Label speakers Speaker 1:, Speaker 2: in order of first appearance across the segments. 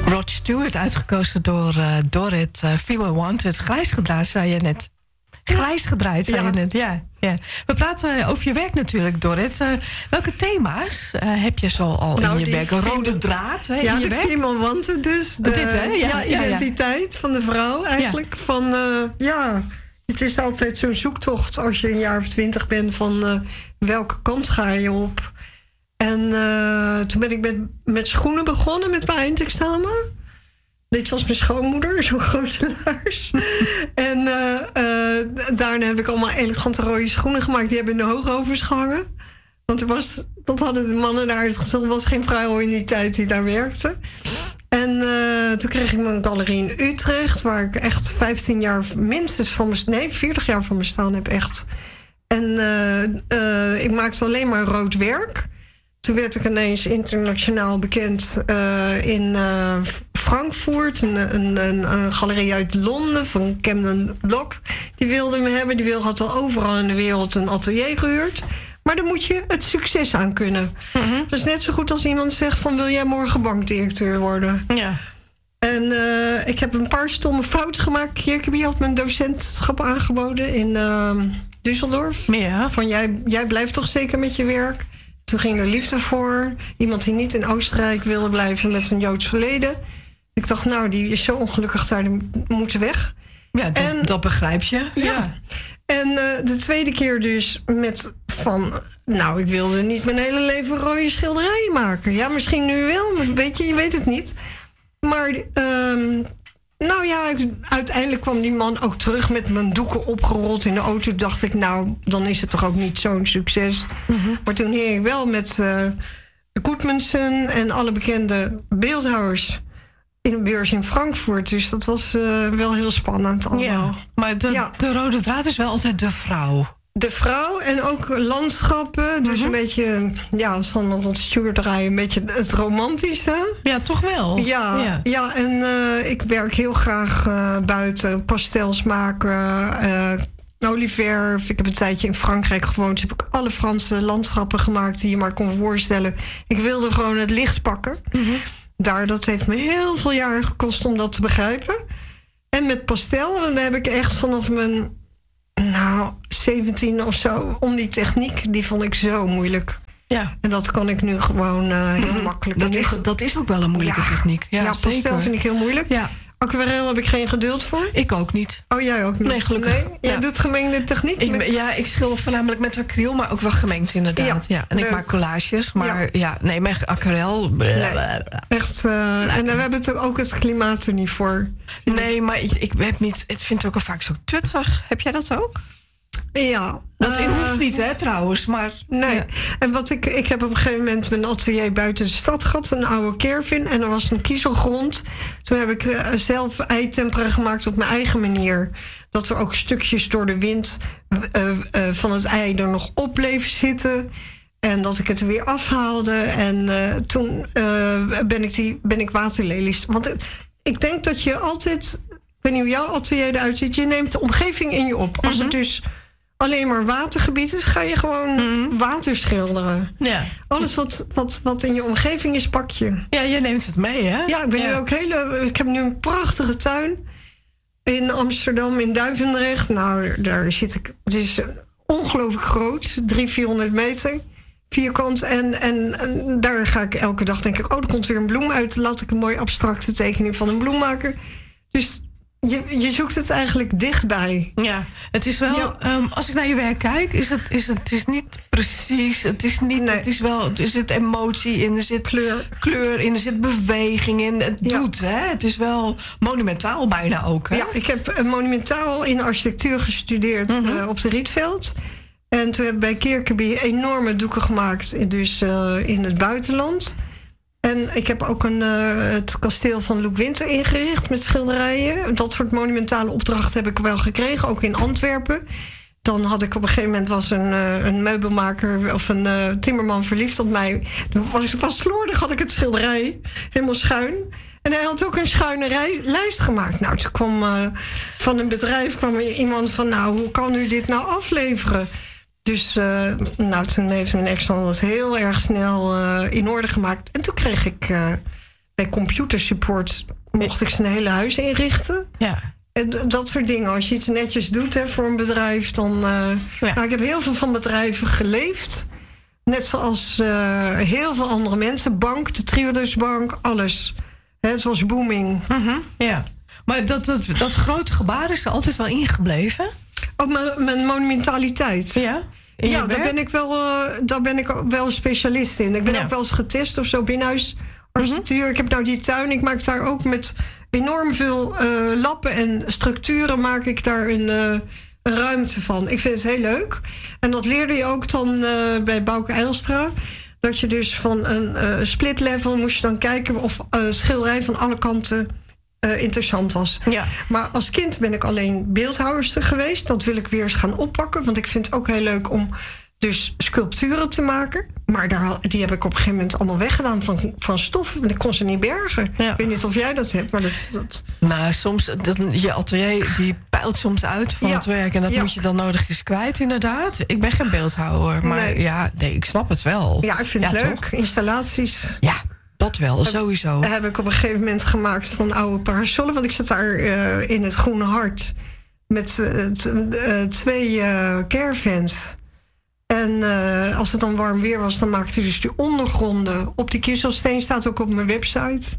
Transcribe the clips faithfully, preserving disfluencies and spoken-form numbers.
Speaker 1: Rod Stewart, uitgekozen door uh, Dorrit. Uh, Female Wanted. Grijs gedraaid, zei je net. Grijs gedraaid, zei ja. je net. Ja, ja. We praten over je werk natuurlijk, Dorrit. Uh, welke thema's uh, heb je zo al nou, in je werk? Een rode draad hè,
Speaker 2: ja,
Speaker 1: in je
Speaker 2: de
Speaker 1: werk?
Speaker 2: Female Wanted dus. De
Speaker 1: Dit, hè? Ja,
Speaker 2: ja, identiteit ja. van de vrouw eigenlijk. Ja. Van, uh, ja, het is altijd zo'n zoektocht als je een jaar of twintig bent van uh, welke kant ga je op. En uh, toen ben ik met, met schoenen begonnen met mijn eindexamen. Dit was mijn schoonmoeder, zo'n grote laars. En uh, uh, daarna heb ik allemaal elegante rode schoenen gemaakt. Die hebben in de hoogovens gehangen. Want er was, dat hadden de mannen daar uitgezocht. Er was geen vrouw in die tijd die daar werkte. En uh, toen kreeg ik mijn galerie in Utrecht. Waar ik echt vijftien jaar minstens van mijn... Nee, veertig jaar van bestaan heb echt. En uh, uh, ik maakte alleen maar rood werk. Toen werd ik ineens internationaal bekend uh, in uh, Frankfurt. Een, een, een, een galerie uit Londen van Camden Lock. Die wilde me hebben. Die wilde, had al overal in de wereld een atelier gehuurd. Maar dan moet je het succes aan kunnen. Mm-hmm. Dat is net zo goed als iemand zegt van... wil jij morgen bankdirecteur worden?
Speaker 1: Ja.
Speaker 2: En uh, ik heb een paar stomme fouten gemaakt. Kirkeby had me een docentschap aangeboden in uh, Düsseldorf.
Speaker 1: Ja.
Speaker 2: Van jij, jij blijft toch zeker met je werk? Toen ging er liefde voor. Iemand die niet in Oostenrijk wilde blijven met een Joods verleden. Ik dacht, nou, die is zo ongelukkig daar, die moet weg.
Speaker 1: Ja, dat, en, dat begrijp je.
Speaker 2: Ja. ja. En uh, de tweede keer dus met van... nou, ik wilde niet mijn hele leven rode schilderijen maken. Ja, misschien nu wel, maar weet je, je weet het niet. Maar... Um, Nou ja, uiteindelijk kwam die man ook terug met mijn doeken opgerold in de auto. Dacht ik, nou, dan is het toch ook niet zo'n succes. Mm-hmm. Maar toen hing ik wel met uh, Goedmanson en alle bekende beeldhouwers in een beurs in Frankfurt. Dus dat was uh, wel heel spannend allemaal.
Speaker 1: Ja, maar de, ja. de rode draad is wel altijd de vrouw.
Speaker 2: De vrouw en ook landschappen. Dus mm-hmm. een beetje, ja, als dan nog wat Stewart draaien, een beetje het romantische.
Speaker 1: Ja, toch wel.
Speaker 2: Ja, ja. ja en uh, ik werk heel graag uh, buiten. Pastels maken, uh, Olivier. Ik heb een tijdje in Frankrijk gewoond. Dus heb ik alle Franse landschappen gemaakt die je maar kon voorstellen. Ik wilde gewoon het licht pakken. Mm-hmm. Daar, dat heeft me heel veel jaren gekost om dat te begrijpen. En met pastel, dan heb ik echt vanaf mijn... Nou, zeventien of zo, om die techniek, die vond ik zo moeilijk.
Speaker 1: Ja.
Speaker 2: En dat kan ik nu gewoon uh, heel mm-hmm. makkelijk.
Speaker 1: Dat is, dat is ook wel een moeilijke
Speaker 2: ja.
Speaker 1: techniek. Ja,
Speaker 2: ja pastel vind ik heel moeilijk.
Speaker 1: Ja.
Speaker 2: Aquarel heb ik geen geduld voor.
Speaker 1: Ik ook niet.
Speaker 2: Oh, jij ook niet?
Speaker 1: Nee, gelukkig. Nee?
Speaker 2: Jij
Speaker 1: ja.
Speaker 2: doet gemengde techniek?
Speaker 1: Ik,
Speaker 2: met...
Speaker 1: Ja, ik schilder voornamelijk met acryl, maar ook wel gemengd inderdaad. Ja. Ja. En ik uh, maak collages, maar ja, ja nee, met aquarel...
Speaker 2: Nee, echt, uh, nou, en we hebben het ook het klimaat er niet voor.
Speaker 1: Nee, maar ik, ik heb niet... Het vind ik ook al vaak zo tutsig. Heb jij dat ook?
Speaker 2: Ja.
Speaker 1: Dat
Speaker 2: uh,
Speaker 1: hoeft niet, hè, trouwens, maar...
Speaker 2: Nee,
Speaker 1: ja.
Speaker 2: En wat ik... Ik heb op een gegeven moment mijn atelier buiten de stad gehad. Een oude caravan. En er was een kiezelgrond. Toen heb ik uh, zelf eitempera gemaakt op mijn eigen manier. Dat er ook stukjes door de wind uh, uh, van het ei er nog op bleven zitten. En dat ik het er weer afhaalde. En uh, toen uh, ben ik, die, ben ik waterlelies... Want uh, ik denk dat je altijd... Ik weet niet hoe jouw atelier eruit ziet. Je neemt de omgeving in je op. Als mm-hmm. het dus... alleen maar watergebied is, ga je gewoon mm-hmm. water schilderen.
Speaker 1: Ja.
Speaker 2: Alles wat, wat, wat in je omgeving is, pak je.
Speaker 1: Ja, je neemt het mee, hè?
Speaker 2: Ja, ik ben
Speaker 1: ja.
Speaker 2: nu ook hele. Ik heb nu een prachtige tuin in Amsterdam, in Duivendrecht. Nou, daar zit ik. Het is ongelooflijk groot, driehonderd, vierhonderd meter vierkant. En, en, en daar ga ik elke dag, denk ik, oh, er komt weer een bloem uit. Laat ik een mooie abstracte tekening van een bloem maken. Dus. Je, je zoekt het eigenlijk dichtbij.
Speaker 1: Ja, het is wel... Ja. Um, als ik naar je werk kijk, is het, is het, het is niet precies... Het is niet... Nee. Het is wel... Er zit emotie in, er zit kleur, kleur in, er zit beweging in. Het ja. doet, hè? Het is wel monumentaal bijna ook, hè?
Speaker 2: Ja, ik heb monumentaal in architectuur gestudeerd mm-hmm. uh, op de Rietveld. En toen heb ik bij Kirkeby enorme doeken gemaakt. Dus uh, in het buitenland... En ik heb ook een, uh, het kasteel van Loek Winter ingericht met schilderijen. Dat soort monumentale opdrachten heb ik wel gekregen, ook in Antwerpen. Dan had ik op een gegeven moment was een, uh, een meubelmaker of een uh, timmerman verliefd op mij. Was, was slordig, had ik het schilderij helemaal schuin. En hij had ook een schuine rij, lijst gemaakt. Nou, toen kwam uh, van een bedrijf kwam iemand van, nou, hoe kan u dit nou afleveren? Dus uh, nou, toen heeft mijn ex-man dat heel erg snel uh, in orde gemaakt. En toen kreeg ik uh, bij computersupport mocht ik zijn hele huis inrichten.
Speaker 1: Ja.
Speaker 2: En dat soort dingen. Als je iets netjes doet hè, voor een bedrijf, dan... Uh, ja. Nou, ik heb heel veel van bedrijven geleefd. Net zoals uh, heel veel andere mensen. Bank, de Triodosbank, alles. Hè, het was booming.
Speaker 1: Mm-hmm, ja. Maar dat, dat, dat grote gebaar is er altijd wel ingebleven?
Speaker 2: Ook mijn, mijn monumentaliteit.
Speaker 1: Ja,
Speaker 2: ja daar, ben ik wel, uh, daar ben ik wel een specialist in. Ik ben ja. ook wel eens getest of zo binnenhuisarchitectuur. Mm-hmm. Ik heb nou die tuin. Ik maak daar ook met enorm veel uh, lappen en structuren... maak ik daar een, uh, een ruimte van. Ik vind het heel leuk. En dat leerde je ook dan uh, bij Bouke Ijlstra... dat je dus van een uh, split level moest je dan kijken... of uh, schilderij van alle kanten uh, interessant was. Ja. Maar als kind ben ik alleen beeldhouwerster geweest. Dat wil ik weer eens gaan oppakken. Want ik vind het ook heel leuk om dus sculpturen te maken. Maar daar, die heb ik op een gegeven moment allemaal weggedaan van, van stof. Want ik kon ze niet bergen. Ja. Ik weet niet of jij dat hebt, maar dat... dat...
Speaker 1: Nou, soms, dat, je atelier die peilt soms uit van ja. het werk. En dat ja. moet je dan nodig eens kwijt, inderdaad. Ik ben geen beeldhouwer, maar nee. ja, nee, ik snap het wel.
Speaker 2: Ja, ik vind
Speaker 1: ja,
Speaker 2: het leuk.
Speaker 1: Toch?
Speaker 2: Installaties.
Speaker 1: Ja, dat wel, heb, sowieso.
Speaker 2: Heb ik op een gegeven moment gemaakt van oude parasollen. Want ik zat daar uh, in het Groene Hart met uh, t, uh, twee uh, caravans. En uh, als het dan warm weer was, dan maakte ik dus die ondergronden op die kiezelsteen. Staat ook op mijn website.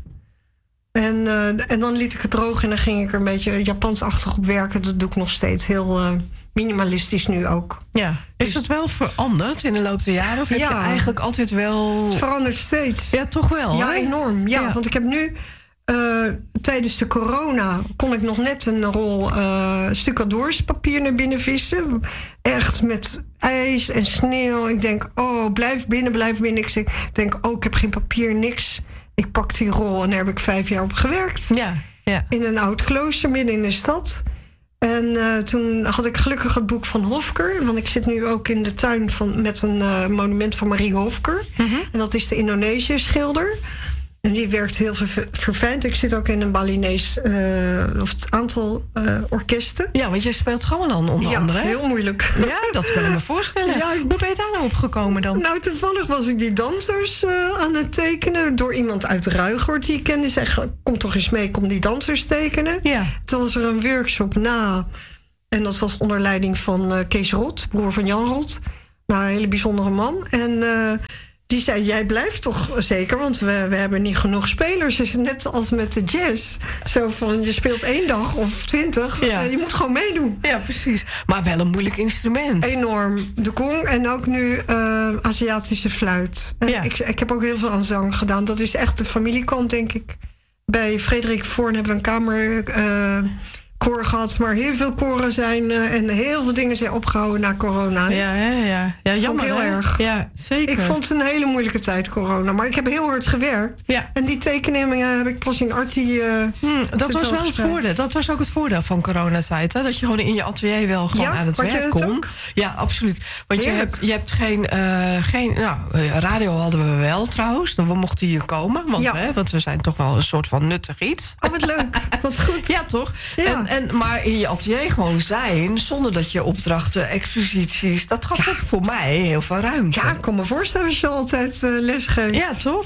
Speaker 2: En, uh, en dan liet ik het droog en dan ging ik er een beetje Japansachtig op werken. Dat doe ik nog steeds heel uh, minimalistisch nu ook. Ja.
Speaker 1: Is dus, het wel veranderd in de loop der jaren? Of heb ja, je eigenlijk altijd wel...
Speaker 2: Het verandert steeds.
Speaker 1: Ja, toch wel?
Speaker 2: Ja,
Speaker 1: hè?
Speaker 2: enorm. Ja, ja, want ik heb nu... Uh, tijdens de corona kon ik nog net een rol uh, stucadoorspapier naar binnen vissen. Echt met ijs en sneeuw. Ik denk, oh, blijf binnen, blijf binnen. Ik denk, oh, ik heb geen papier, niks. Ik pak die rol en daar heb ik vijf jaar op gewerkt. Ja, ja. In een oud klooster midden in de stad. En uh, toen had ik gelukkig het boek van Hofker. Want ik zit nu ook in de tuin van, met een uh, monument van Marie Hofker. Mm-hmm. En dat is de Indonesië-schilder. En die werkt heel ver- verfijnd. Ik zit ook in een Balinees, uh, of het aantal uh, orkesten.
Speaker 1: Ja, want je speelt gamelan onder
Speaker 2: ja,
Speaker 1: andere.
Speaker 2: Heel moeilijk.
Speaker 1: Ja, dat kan ik me voorstellen. Ja, hoe ben je daar nou opgekomen dan?
Speaker 2: Nou, toevallig was ik die dansers uh, aan het tekenen door iemand uit Ruigoord die ik kende. Zei, kom toch eens mee, kom die dansers tekenen. Ja. Toen was er een workshop na. En dat was onder leiding van uh, Kees Rot, broer van Jan Rot. Nou, een hele bijzondere man. En... Uh, die zei, jij blijft toch zeker, want we, we hebben niet genoeg spelers. Het is net als met de jazz. Zo van, je speelt één dag of twintig. Ja. Uh, je moet gewoon meedoen.
Speaker 1: Ja, precies. Maar wel een moeilijk instrument.
Speaker 2: Enorm. De gong en ook nu uh, Aziatische fluit. En ja. ik, ik heb ook heel veel aan zang gedaan. Dat is echt de familiekant, denk ik. Bij Frederik Voorn hebben we een kamer... Uh, koor gehad, maar heel veel koren zijn uh, en heel veel dingen zijn opgehouden na corona.
Speaker 1: Ja, ja, ja. ja jammer,
Speaker 2: heel
Speaker 1: hè?
Speaker 2: erg.
Speaker 1: Ja, zeker.
Speaker 2: Ik vond het een hele moeilijke tijd, corona. Maar ik heb heel hard gewerkt. Ja. En die tekeningen heb ik pas in Artie... Uh,
Speaker 1: hmm, dat was wel het voordeel. Dat was ook het voordeel van coronatijd. Hè? Dat je gewoon in je atelier wel gewoon ja, aan het werk kon. Ook? Ja, absoluut. Want je hebt, je hebt geen... Uh, geen nou, radio hadden we wel trouwens. We mochten hier komen. Want, ja. hè, want we zijn toch wel een soort van nuttig iets.
Speaker 2: Oh, wat leuk. Wat goed.
Speaker 1: Ja, toch? Ja. En, En, maar in je atelier gewoon zijn, zonder dat je opdrachten, exposities... dat gaf ja. ook voor mij heel veel ruimte.
Speaker 2: Ja, ik kan me voorstellen als je altijd uh, les geeft.
Speaker 1: Ja, toch?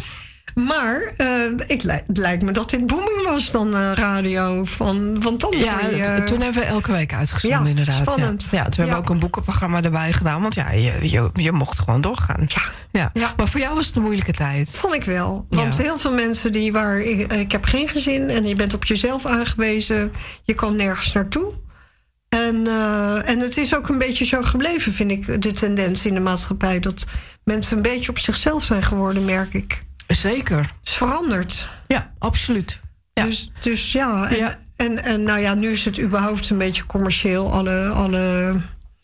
Speaker 2: Maar uh, ik, het lijkt me dat dit booming was dan uh, radio. Van, van dan
Speaker 1: ja,
Speaker 2: je, uh...
Speaker 1: toen hebben we elke week uitgezonden,
Speaker 2: ja,
Speaker 1: inderdaad.
Speaker 2: Spannend.
Speaker 1: Ja, ja toen hebben we ook een boekenprogramma erbij gedaan. Want ja, je, je, je mocht gewoon doorgaan. Ja. Ja. Ja. Maar voor jou was het een moeilijke tijd.
Speaker 2: Vond ik wel. Want ja. heel veel mensen die waren... Ik, ik heb geen gezin en je bent op jezelf aangewezen. Je kan nergens naartoe. En, uh, en het is ook een beetje zo gebleven, vind ik, de tendens in de maatschappij. Dat mensen een beetje op zichzelf zijn geworden, merk ik.
Speaker 1: Zeker.
Speaker 2: Het is veranderd.
Speaker 1: Ja, absoluut. Ja.
Speaker 2: Dus, dus ja, en, ja. En, en nou ja, nu is het überhaupt een beetje commercieel. Alle, alle,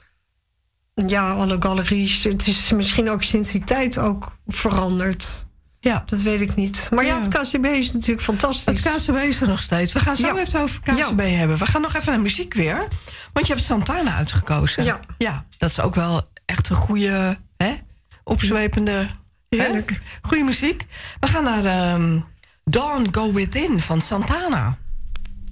Speaker 2: ja, alle galeries. Het is misschien ook sinds die tijd ook veranderd. Ja. Dat weet ik niet. Maar ja, ja, het K C B is natuurlijk fantastisch.
Speaker 1: Het K C B is er nog steeds. We gaan zo ja. even over K C B ja. hebben. We gaan nog even naar muziek weer. Want je hebt Santana uitgekozen. Ja. Ja, dat is ook wel echt een goede, hè, opzwepende...
Speaker 2: Heerlijk.
Speaker 1: Goede muziek. We gaan naar um, Dawn Go Within van Santana.